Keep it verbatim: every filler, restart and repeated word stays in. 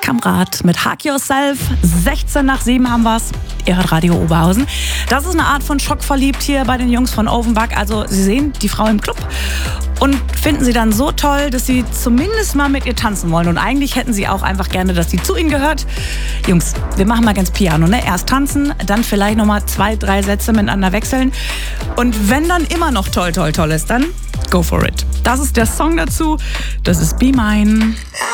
Kamrat mit Hug Yourself. sechzehn nach sieben haben wir's. Ihr hört Radio Oberhausen. Das ist eine Art von Schockverliebt hier bei den Jungs von Offenbach. Also Sie sehen die Frau im Club und finden sie dann so toll, dass sie zumindest mal mit ihr tanzen wollen. Und eigentlich hätten sie auch einfach gerne, dass sie zu ihnen gehört. Jungs, wir machen mal ganz Piano, ne? Erst tanzen, dann vielleicht noch mal zwei, drei Sätze miteinander wechseln. Und wenn dann immer noch toll, toll, toll ist, dann go for it. Das ist der Song dazu. Das ist Be Mine.